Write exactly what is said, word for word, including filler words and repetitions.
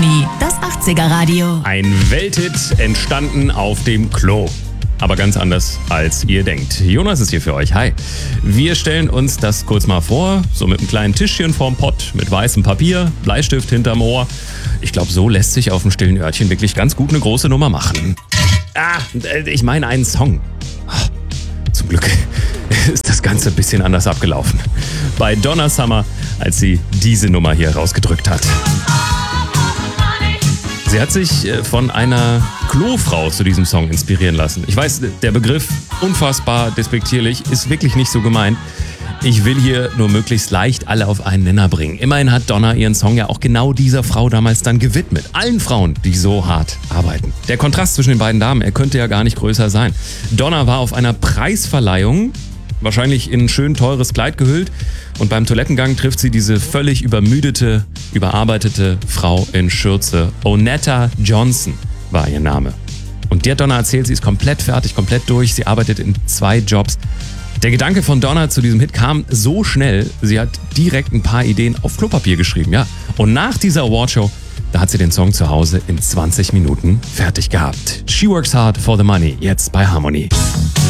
Harmony, das achtziger-Radio. Ein Welthit entstanden auf dem Klo. Aber ganz anders, als ihr denkt. Jonas ist hier für euch. Hi. Wir stellen uns das kurz mal vor. So mit einem kleinen Tischchen vorm Pott, mit weißem Papier, Bleistift hinterm Ohr. Ich glaube, so lässt sich auf dem stillen Örtchen wirklich ganz gut eine große Nummer machen. Ah, ich meine einen Song. Zum Glück ist das Ganze ein bisschen anders abgelaufen. Bei Donna Summer, als sie diese Nummer hier rausgedrückt hat. Sie hat sich von einer Klofrau zu diesem Song inspirieren lassen. Ich weiß, der Begriff unfassbar despektierlich ist wirklich nicht so gemeint. Ich will hier nur möglichst leicht alle auf einen Nenner bringen. Immerhin hat Donna ihren Song ja auch genau dieser Frau damals dann gewidmet. Allen Frauen, die so hart arbeiten. Der Kontrast zwischen den beiden Damen, er könnte ja gar nicht größer sein. Donna war auf einer Preisverleihung, wahrscheinlich in ein schön teures Kleid gehüllt. Und beim Toilettengang trifft sie diese völlig übermüdete, überarbeitete Frau in Schürze. Onetta Johnson war ihr Name. Und die hat Donna erzählt, sie ist komplett fertig, komplett durch. Sie arbeitet in zwei Jobs. Der Gedanke von Donna zu diesem Hit kam so schnell, sie hat direkt ein paar Ideen auf Klopapier geschrieben, ja. Und nach dieser Awardshow, da hat sie den Song zu Hause in zwanzig Minuten fertig gehabt. She Works Hard for the Money, jetzt bei Harmony.